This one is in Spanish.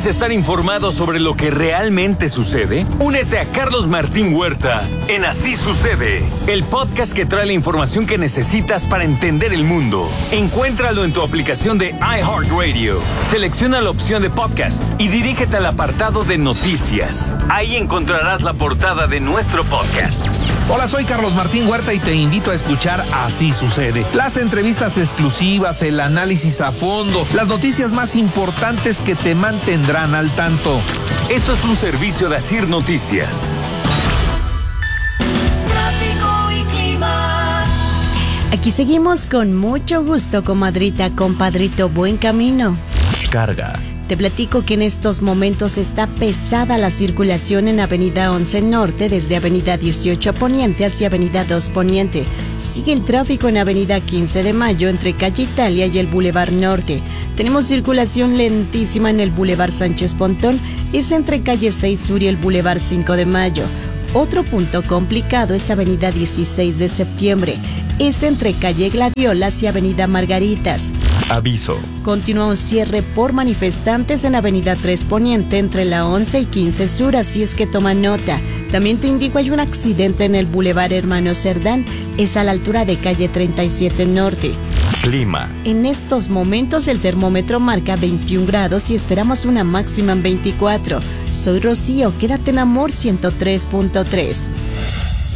¿Quieres estar informado sobre lo que realmente sucede? Únete a Carlos Martín Huerta en Así Sucede, el podcast que trae la información que necesitas para entender el mundo. Encuéntralo en tu aplicación de iHeartRadio. Selecciona la opción de podcast y dirígete al apartado de noticias. Ahí encontrarás la portada de nuestro podcast. Hola, soy Carlos Martín Huerta y te invito a escuchar Así Sucede. Las entrevistas exclusivas, el análisis a fondo, las noticias más importantes que te mantendrán al tanto. Esto es un servicio de Asir Noticias. Tráfico y clima. Aquí seguimos con mucho gusto, comadrita, compadrito, buen camino. Carga. Te platico que en estos momentos está pesada la circulación en Avenida 11 Norte desde Avenida 18 Poniente hacia Avenida 2 Poniente. Sigue el tráfico en Avenida 15 de Mayo entre Calle Italia y el Boulevard Norte. Tenemos circulación lentísima en el Boulevard Sánchez Pontón, es entre Calle 6 Sur y el Boulevard 5 de Mayo. Otro punto complicado es Avenida 16 de Septiembre. Es entre Calle Gladiolas y Avenida Margaritas. Aviso. Continúa un cierre por manifestantes en Avenida 3 Poniente entre la 11 y 15 Sur, así es que toma nota. También te indico, hay un accidente en el Boulevard Hermano Cerdán, es a la altura de Calle 37 Norte. Clima. En estos momentos el termómetro marca 21 grados y esperamos una máxima en 24. Soy Rocío, quédate en Amor 103.3.